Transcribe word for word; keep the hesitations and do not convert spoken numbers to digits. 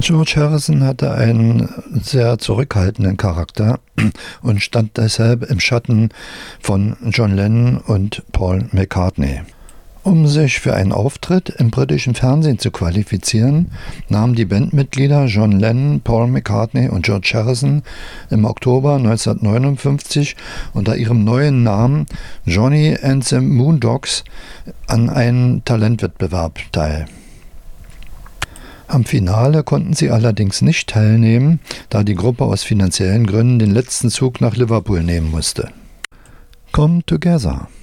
George Harrison hatte einen sehr zurückhaltenden Charakter und stand deshalb im Schatten von John Lennon und Paul McCartney. Um sich für einen Auftritt im britischen Fernsehen zu qualifizieren, nahmen die Bandmitglieder John Lennon, Paul McCartney und George Harrison im Oktober neunzehnhundertneunundfünfzig unter ihrem neuen Namen Johnny and the Moondogs an einem Talentwettbewerb teil. Am Finale konnten sie allerdings nicht teilnehmen, da die Gruppe aus finanziellen Gründen den letzten Zug nach Liverpool nehmen musste. Come Together.